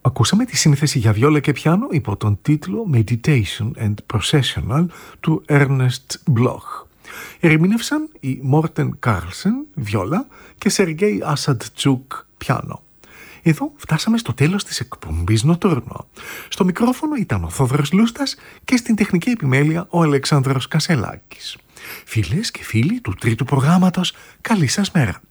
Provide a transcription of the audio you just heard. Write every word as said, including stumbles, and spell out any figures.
Ακούσαμε τη σύνθεση για βιόλα και πιάνο υπό τον τίτλο Meditation and Processional του Ernest Bloch. Ερμήνευσαν οι Μόρτεν Κάρλσεν, βιόλα, και Σεργέι Ασανττσούκ, πιάνο. Εδώ φτάσαμε στο τέλος της εκπομπής Νοτούρνο. Στο μικρόφωνο ήταν ο Θόδωρος Λούστας και στην τεχνική επιμέλεια ο Αλεξάνδρος Κασελάκης. Φίλες και φίλοι του τρίτου προγράμματος, καλή σας μέρα.